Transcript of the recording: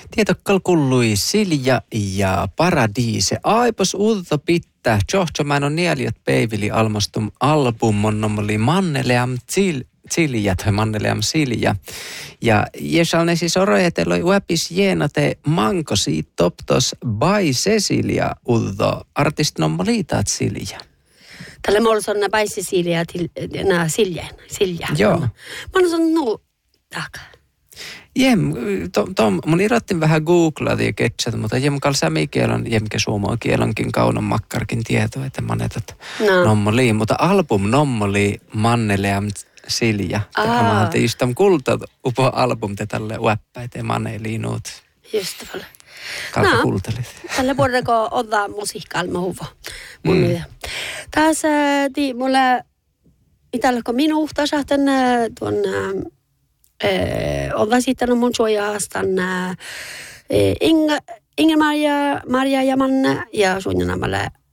Tietokkal kullui Silja ja Paradiise. Aipos uutta pitää. Johto mä on nieliot peivili almastum album oli Manneleam Siljat, Manneleam Silja. Ja jesalne siis orojeteloi uepis jeenate mankosi toptos by Cecilia uddo artistnomoliitaat Silja. Tällä mulla on nää by Cecilia Silja. Joo. Mä oon sanonut takaa. Mun irrottin vähän googlata ja ketsata, mutta jemkal sämikielon, jemkä suomokielonkin kaunon makkarkin tieto, että manetat nommoliin. Mutta album nommoli Manneleam Silja. Tämä on tiistam kulta upo album te tälle uäppäit ja maneliinuut. Just det. Kalta kultelit. Tällä vuodella ottaa musiikkalma huvo. Tässä mulle itellä kun minun tasahtan tuon olla sitten mun suojastan Inge Maria ja Manne ja suunnilleen